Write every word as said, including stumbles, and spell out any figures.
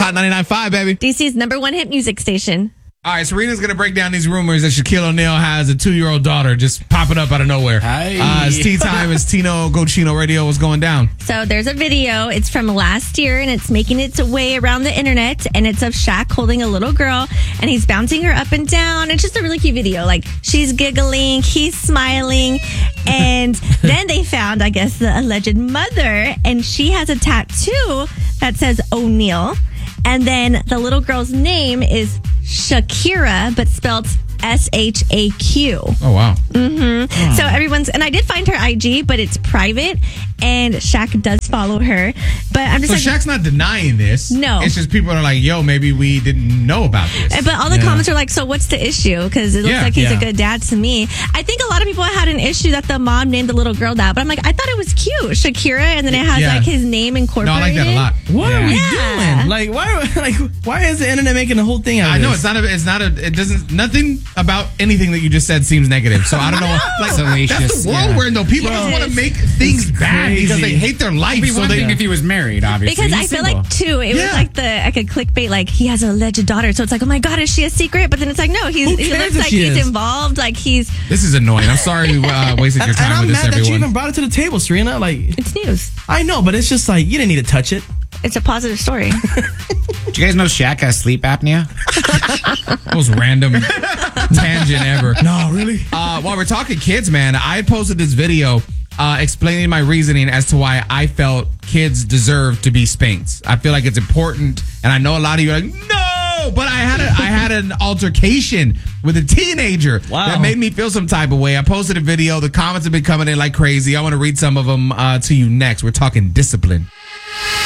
Hot ninety-nine point five, baby. D C's number one hit music station. All right, Serena's going to break down these rumors that Shaquille O'Neal has a two-year-old daughter just popping up out of nowhere. Hi. Uh, it's tea time. It's Tino Go Chino Radio. What's going down? So there's a video. It's from last year, and it's making its way around the internet. And it's of Shaq holding a little girl, and he's bouncing her up and down. It's just a really cute video. Like, she's giggling, he's smiling. And then they found, I guess, the alleged mother, and she has a tattoo that says O'Neal. And then the little girl's name is Shakira, but spelled S H A Q. Oh, wow. Mm-hmm. Hmm. So everyone's, and I did find her I G, but it's private, and Shaq does follow her. But I'm just so like, Shaq's not denying this. No. It's just people are like, yo, maybe we didn't know about this. But all the yeah. comments are like, so what's the issue? Because it looks yeah, like he's yeah. a good dad to me. I think a lot of people had an issue that the mom named the little girl that, but I'm like, I thought it was cute, Shakira, and then it has yeah. like his name incorporated. No, I like that a lot. What yeah. are we Yeah. doing? Like, why? Like, why is the internet making the whole thing out of I know this? it's not a, it's not a, it doesn't, nothing about anything that you just said seems negative. So I don't know. Like, Salacious, that's the world yeah. we're in, though. People Yes. just want to make things bad crazy. because they hate their life. It'd be So one they, thing if he was married, obviously. Because I He's feel single. like, too, it Yeah. was like the, like a clickbait, like, he has a alleged daughter. So it's like, oh my God, is she a secret? But then it's like, no, he's, Who he cares looks if like she he's is? involved. Like, he's, this is annoying. I'm sorry you uh, wasted your and time I'm with mad this, that you everyone. even brought it to the table, Serena. Like, it's news. I know, but it's just like, you didn't need to touch it. It's a positive story. Do you guys know Shaq has sleep apnea? Most random tangent ever. No, really? Uh, while we're talking kids, man, I posted this video uh, explaining my reasoning as to why I felt kids deserve to be spanked. I feel like it's important, and I know a lot of you are like, no, but I had a, I had an altercation with a teenager Wow. that made me feel some type of way. I posted a video. The comments have been coming in like crazy. I want to read some of them uh, to you next. We're talking discipline.